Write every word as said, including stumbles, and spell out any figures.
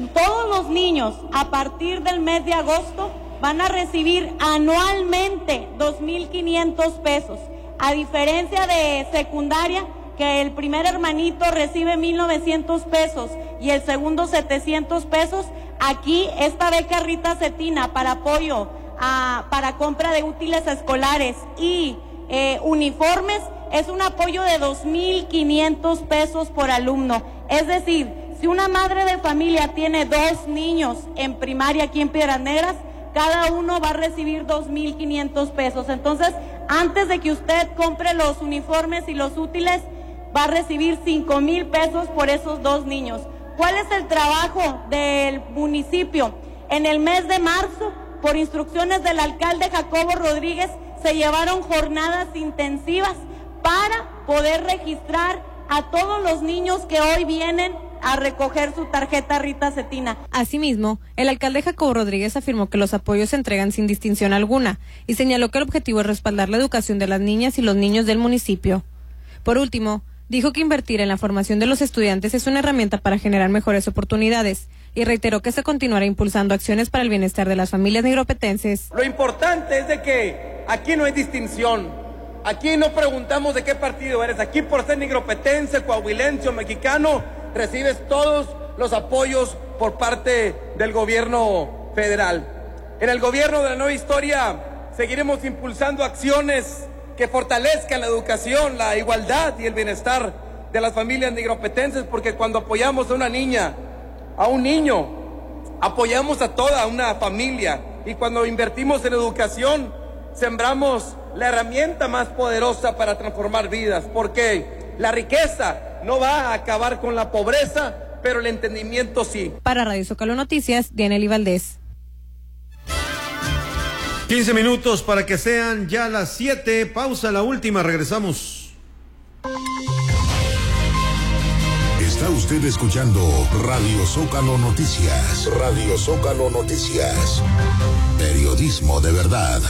todos los niños a partir del mes de agosto van a recibir anualmente dos mil quinientos pesos, a diferencia de secundaria, que el primer hermanito recibe mil novecientos pesos y el segundo setecientos pesos. Aquí esta beca Rita Cetina para apoyo a, para compra de útiles escolares y eh, uniformes es un apoyo de dos mil quinientos pesos por alumno. Es decir, si una madre de familia tiene dos niños en primaria aquí en Piedras Negras, cada uno va a recibir dos mil quinientos pesos. Entonces, antes de que usted compre los uniformes y los útiles, va a recibir cinco mil pesos por esos dos niños. ¿Cuál es el trabajo del municipio? En el mes de marzo, por instrucciones del alcalde Jacobo Rodríguez, se llevaron jornadas intensivas para poder registrar a todos los niños que hoy vienen a recoger su tarjeta Rita Cetina. Asimismo, el alcalde Jacobo Rodríguez afirmó que los apoyos se entregan sin distinción alguna y señaló que el objetivo es respaldar la educación de las niñas y los niños del municipio. Por último, dijo que invertir en la formación de los estudiantes es una herramienta para generar mejores oportunidades y reiteró que se continuará impulsando acciones para el bienestar de las familias negropetenses. Lo importante es de que aquí no hay distinción. Aquí no preguntamos de qué partido eres. Aquí por ser negropetense, coahuilense o mexicano, recibes todos los apoyos por parte del gobierno federal. En el gobierno de la Nueva Historia seguiremos impulsando acciones que fortalezcan la educación, la igualdad y el bienestar de las familias negropetenses, porque cuando apoyamos a una niña, a un niño, apoyamos a toda una familia, y cuando invertimos en educación, sembramos la herramienta más poderosa para transformar vidas, porque la riqueza no va a acabar con la pobreza, pero el entendimiento sí. Para Radio Zócalo Noticias, Dianely Valdés. quince minutos para que sean ya las siete. Pausa, la última, regresamos. Está usted escuchando Radio Zócalo Noticias. Radio Zócalo Noticias. Periodismo de verdad.